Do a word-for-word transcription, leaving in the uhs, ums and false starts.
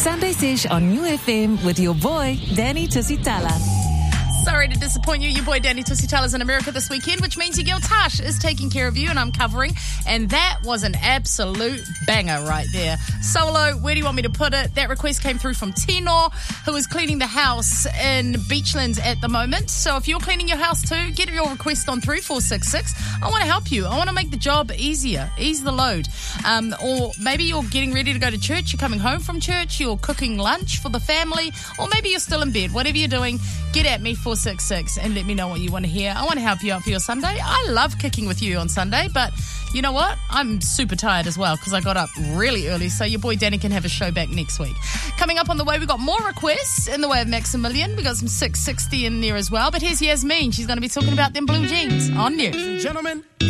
Sunday Sesh on New F M with your boy, Danny Tusitala. Sorry to disappoint you. Your boy Danny Tusitala's in America this weekend, which means your girl Tash is taking care of you and I'm covering. And that was an absolute banger right there. Solo, where do you want me to put it? That request came through from Tino, who is cleaning the house in Beachlands at the moment. So if you're cleaning your house too, get your request on three four six six. I want to help you. I want to make the job easier, ease the load. Um, or maybe you're getting ready to go to church, you're coming home from church, you're cooking lunch for the family, or maybe you're still in bed. Whatever you're doing, get at me, four six six, and let me know what you want to hear. I want to help you out for your Sunday. I love kicking with you on Sunday, but you know what? I'm super tired as well because I got up really early, so your boy Danny can have a show back next week. Coming up on the way, we got more requests in the way of Maximilian. We got some six sixty in there as well, but here's Yasmin. She's going to be talking about them blue jeans on News. Gentlemen.